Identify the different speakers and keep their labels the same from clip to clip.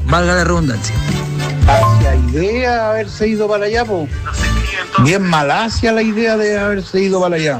Speaker 1: valga la redundancia.
Speaker 2: Hacia idea haberse ido para allá, po. Bien malacia la idea de haberse ido para allá.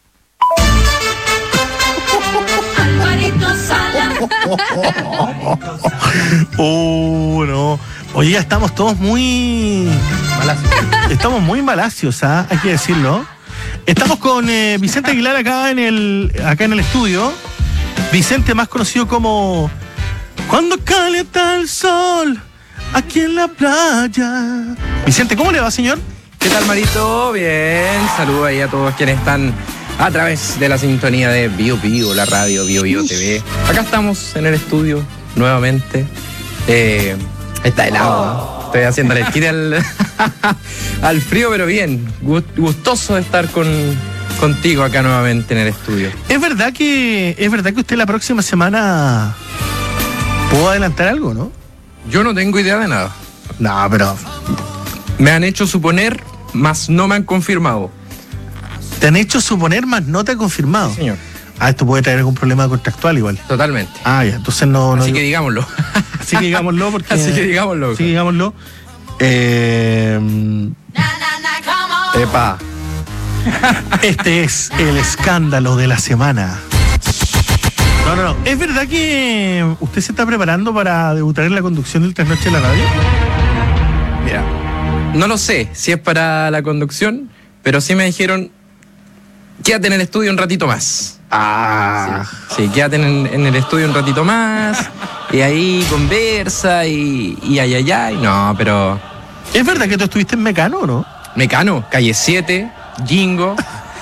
Speaker 3: No. Oye, ya estamos todos muy malacios. Estamos muy malacios, ¿ah? Hay que decirlo. Estamos con Vicente Aguilar acá en el estudio. Vicente, más conocido como Cuando calienta el sol aquí en la playa. Vicente, ¿cómo le va, señor?
Speaker 4: ¿Qué tal, Marito? Bien, saludos ahí a todos quienes están a través de la sintonía de Bio Bio, la radio Bio Bio TV. Acá estamos en el estudio nuevamente. Está helado, ¿no? Estoy haciéndole el tiro al frío, pero bien. Gustoso de estar contigo acá nuevamente en el estudio.
Speaker 3: ¿Es verdad que usted la próxima semana pudo adelantar algo, no?
Speaker 4: Yo no tengo idea de nada.
Speaker 3: No, pero
Speaker 4: me han hecho suponer, mas no me han confirmado.
Speaker 3: Te han hecho suponer, mas no te han confirmado.
Speaker 4: Sí, señor.
Speaker 3: Esto puede traer algún problema contractual igual.
Speaker 4: Totalmente.
Speaker 3: Ya, entonces no.
Speaker 4: Así que digámoslo.
Speaker 3: Así que digámoslo porque.
Speaker 4: Así que digámoslo.
Speaker 3: Epa. Este es el escándalo de la semana. No. ¿Es verdad que usted se está preparando para debutar en la conducción del Trasnoche de la radio?
Speaker 4: Mira, no lo sé si es para la conducción, pero sí me dijeron, quédate en el estudio un ratito más. Sí, quédate en el estudio un ratito más, y ahí conversa, y no, pero...
Speaker 3: ¿Es verdad que tú estuviste en Mecano o no?
Speaker 4: Mecano, Calle 7, Jingo,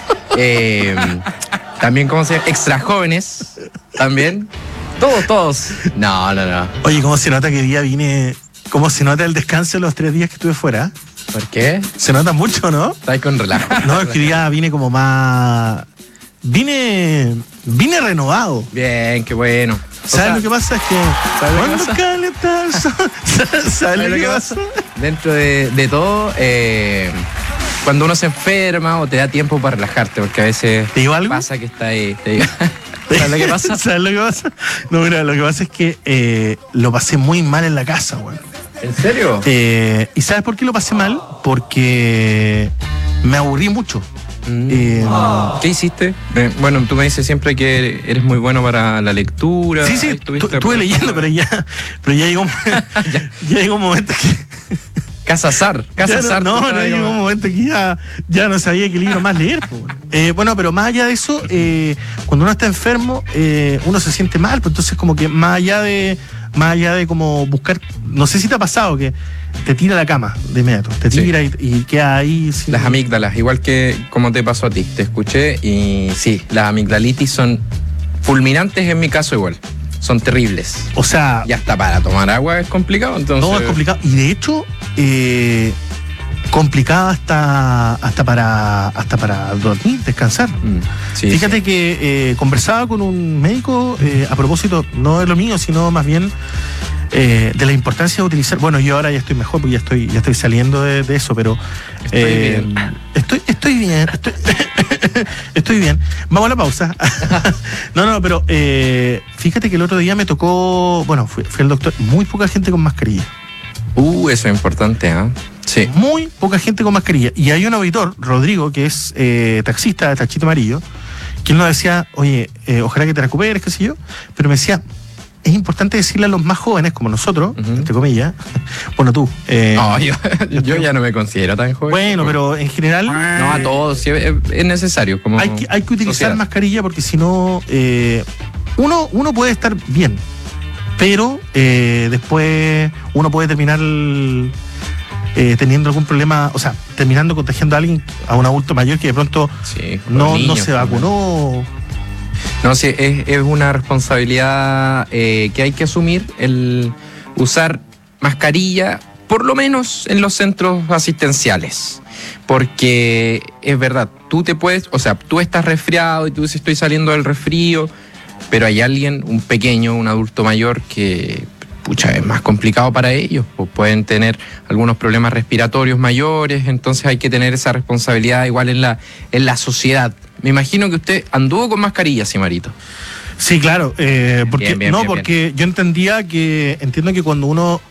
Speaker 4: también, ¿cómo se llama? Extra Jóvenes, también. Todos. No.
Speaker 3: Oye, ¿cómo se nota que día vine? ¿Cómo se nota el descanso de los 3 días que estuve fuera?
Speaker 4: ¿Por qué?
Speaker 3: Se nota mucho, ¿no?
Speaker 4: Está ahí con relajo.
Speaker 3: No, es que día vine como más... Vine renovado.
Speaker 4: Bien, qué bueno.
Speaker 3: ¿Sabes lo que pasa? Es que cuando calienta el sol, ¿sabes lo que pasa?
Speaker 4: Dentro de todo, cuando uno se enferma o te da tiempo para relajarte, porque a veces
Speaker 3: ¿te digo algo?
Speaker 4: Pasa que está ahí. ¿Sabes lo que pasa?
Speaker 3: ¿Sabes lo que pasa? No, mira, lo que pasa es que lo pasé muy mal en la casa, güey.
Speaker 4: ¿En serio?
Speaker 3: ¿Y sabes por qué lo pasé mal? Porque me aburrí mucho.
Speaker 4: ¿Qué hiciste? Bueno, tú me dices siempre que eres muy bueno para la lectura.
Speaker 3: Sí, estuve leyendo, pero ya llegó ya llegó un momento que...
Speaker 4: Casazar.
Speaker 3: No, llegó un momento que ya no sabía qué libro más leer. Bueno, pero más allá de eso, cuando uno está enfermo, uno se siente mal, pues entonces como que más allá de como buscar, no sé si te ha pasado que te tira a la cama de inmediato, te tira y queda ahí sin...
Speaker 4: Las amígdalas, igual que como te pasó a ti, te escuché y sí, las amigdalitis son fulminantes en mi caso igual, son terribles.
Speaker 3: O sea...
Speaker 4: Y hasta para tomar agua es complicado, entonces...
Speaker 3: No, es complicado, y de hecho... complicada hasta para dormir, descansar. Fíjate que conversaba con un médico a propósito, no de lo mío, sino más bien de la importancia de utilizar. Bueno, yo ahora ya estoy mejor porque ya estoy saliendo de eso, pero estoy bien. Estoy bien. Vamos a la pausa. No, pero fíjate que el otro día me tocó, bueno, fui al doctor, muy poca gente con mascarilla.
Speaker 4: Eso es importante, ¿eh? Sí.
Speaker 3: Muy poca gente con mascarilla. Y hay un auditor, Rodrigo, que es taxista de Tachito Amarillo, que él nos decía, oye, ojalá que te recuperes, qué sé yo, pero me decía, es importante decirle a los más jóvenes, como nosotros, entre comillas, bueno, tú.
Speaker 4: No, yo ya no me considero tan joven.
Speaker 3: Bueno, pero en general...
Speaker 4: No, a todos, sí, es necesario. Como
Speaker 3: hay que utilizar
Speaker 4: sociedad.
Speaker 3: Mascarilla porque si no, uno puede estar bien, pero después uno puede terminar teniendo algún problema, o sea, terminando contagiando a alguien, a un adulto mayor que de pronto no se vacunó.
Speaker 4: No, sí, es una responsabilidad que hay que asumir, el usar mascarilla, por lo menos en los centros asistenciales. Porque es verdad, tú estás resfriado y tú dices estoy saliendo del resfrío, pero hay alguien, un pequeño, un adulto mayor que, es más complicado para ellos, pues pueden tener algunos problemas respiratorios mayores, entonces hay que tener esa responsabilidad igual en la sociedad. Me imagino que usted anduvo con mascarilla, Simarito.
Speaker 3: Sí, claro, porque yo entiendo que cuando uno